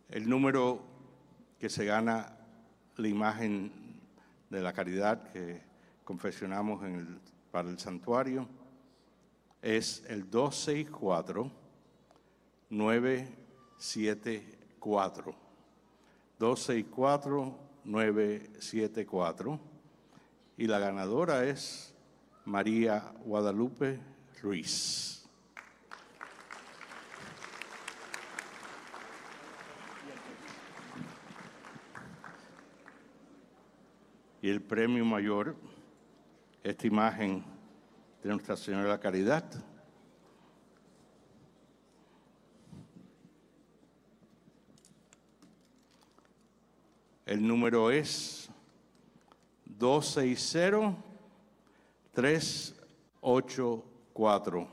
El número que se gana la imagen de la caridad que confeccionamos para el santuario es el 264-974. 264-974. Y la ganadora es María Guadalupe Ruiz. Y el premio mayor, esta imagen de Nuestra Señora de la Caridad, el número es 260-384.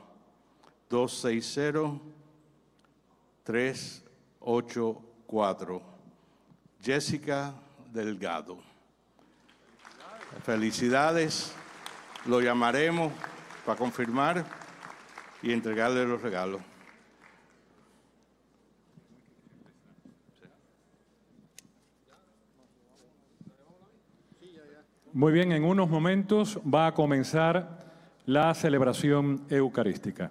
260-384. Jessica Delgado. Felicidades, lo llamaremos para confirmar y entregarle los regalos. Muy bien, en unos momentos va a comenzar la celebración eucarística.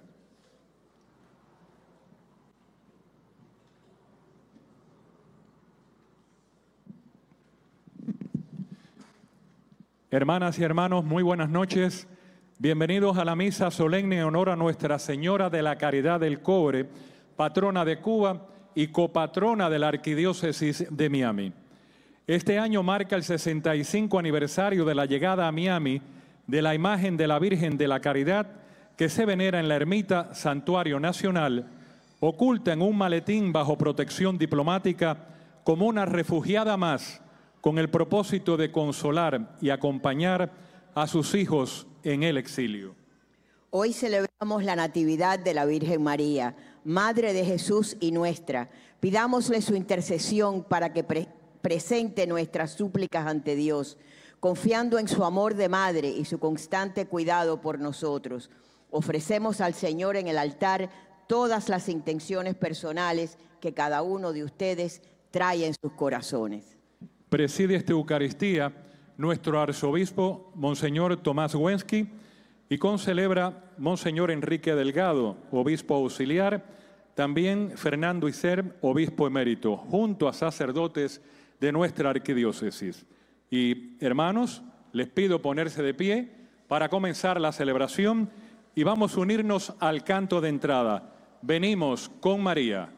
Hermanas y hermanos, muy buenas noches. Bienvenidos a la misa solemne en honor a Nuestra Señora de la Caridad del Cobre, patrona de Cuba y copatrona de la Arquidiócesis de Miami. Este año marca el 65 aniversario de la llegada a Miami de la imagen de la Virgen de la Caridad que se venera en la ermita Santuario Nacional, oculta en un maletín bajo protección diplomática como una refugiada más, con el propósito de consolar y acompañar a sus hijos en el exilio. Hoy celebramos la Natividad de la Virgen María, Madre de Jesús y nuestra. Pidámosle su intercesión para que presente nuestras súplicas ante Dios, confiando en su amor de madre y su constante cuidado por nosotros. Ofrecemos al Señor en el altar todas las intenciones personales que cada uno de ustedes trae en sus corazones. Preside esta Eucaristía nuestro arzobispo, Monseñor Tomás Wensky, y concelebra Monseñor Enrique Delgado, obispo auxiliar, también Fernando Iser, obispo emérito, junto a sacerdotes de nuestra arquidiócesis. Y hermanos, les pido ponerse de pie para comenzar la celebración y vamos a unirnos al canto de entrada. Venimos con María.